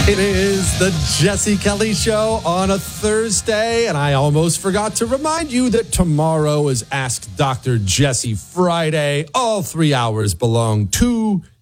It is the Jesse Kelly Show on a Thursday, and I almost forgot to remind you that tomorrow is Ask Dr. Jesse Friday. All 3 hours belong to